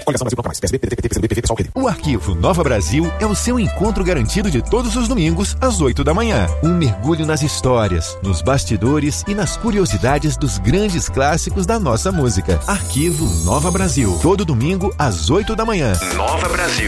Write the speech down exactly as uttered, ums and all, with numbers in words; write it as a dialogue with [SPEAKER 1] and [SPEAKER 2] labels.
[SPEAKER 1] O Arquivo Nova Brasil é o seu encontro garantido de todos os domingos às oito da manhã. Um mergulho nas histórias, nos bastidores e nas curiosidades dos grandes clássicos da nossa música. Arquivo Nova Brasil. Todo domingo às oito da manhã.
[SPEAKER 2] Nova Brasil.